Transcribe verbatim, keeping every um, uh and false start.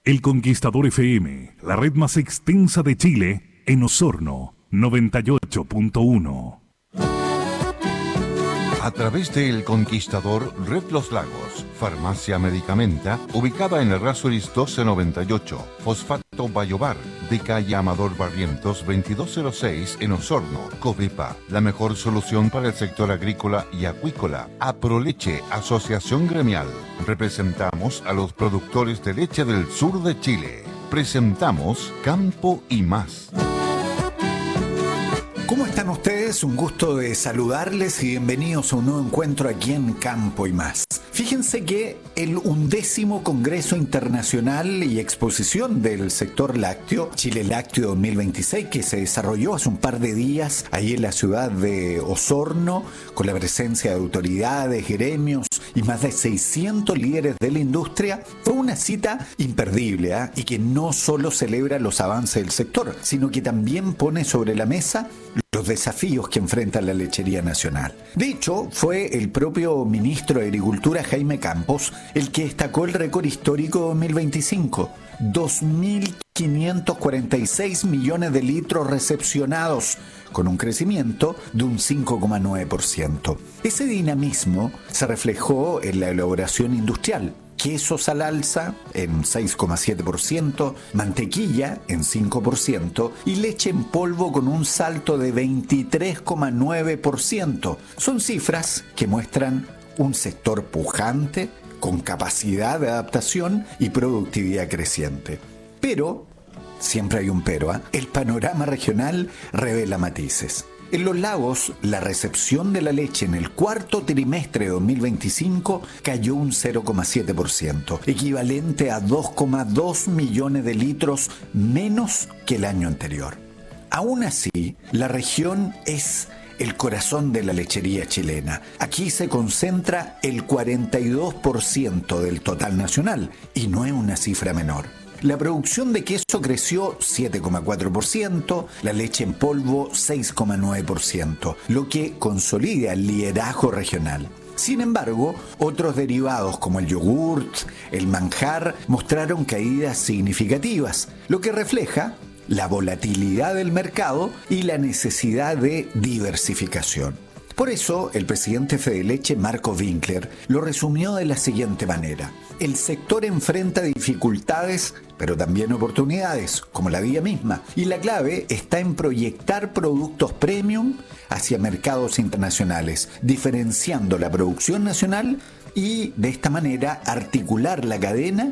El Conquistador F M, la red más extensa de Chile, en Osorno, noventa y ocho punto uno. A través de El Conquistador, Red Los Lagos, Farmacia Medicamenta, ubicada en Errázuriz doce noventa y ocho, Fosfato Bayobar, de calle Amador Barrientos veintidós cero seis en Osorno, Covepa, la mejor solución para el sector agrícola y acuícola. Aproleche, Asociación Gremial. Representamos a los productores de leche del sur de Chile. Presentamos Campo y Más. ¿Cómo están ustedes? Un gusto de saludarles y bienvenidos a un nuevo encuentro aquí en Campo y Más. Fíjense que el undécimo Congreso Internacional y Exposición del Sector Lácteo, Chile Lácteo dos mil veintiséis, que se desarrolló hace un par de días ahí en la ciudad de Osorno, con la presencia de autoridades, gremios y más de seiscientos líderes de la industria, fue una cita imperdible, ¿eh? Y que no solo celebra los avances del sector, sino que también pone sobre la mesa los desafíos que enfrenta la lechería nacional. De hecho, fue el propio ministro de Agricultura, Jaime Campos, el que destacó el récord histórico de dos mil veinticinco. dos mil quinientos cuarenta y seis millones de litros recepcionados, con un crecimiento de un cinco coma nueve por ciento. Ese dinamismo se reflejó en la elaboración industrial. Quesos al alza en seis coma siete por ciento, mantequilla en cinco por ciento y leche en polvo con un salto de veintitrés coma nueve por ciento. Son cifras que muestran un sector pujante, con capacidad de adaptación y productividad creciente. Pero, siempre hay un pero, ¿eh? El panorama regional revela matices. En los lagos, la recepción de la leche en el cuarto trimestre de dos mil veinticinco cayó un cero coma siete por ciento, equivalente a dos coma dos millones de litros menos que el año anterior. Aún así, la región es el corazón de la lechería chilena. Aquí se concentra el cuarenta y dos por ciento del total nacional, y no es una cifra menor. La producción de queso creció siete coma cuatro por ciento, la leche en polvo seis coma nueve por ciento, lo que consolida el liderazgo regional. Sin embargo, otros derivados como el yogurt, el manjar, mostraron caídas significativas, lo que refleja la volatilidad del mercado y la necesidad de diversificación. Por eso, el presidente Fedeleche, Marco Winkler, lo resumió de la siguiente manera: el sector enfrenta dificultades, pero también oportunidades, como la vida misma, y la clave está en proyectar productos premium hacia mercados internacionales, diferenciando la producción nacional y, de esta manera, articular la cadena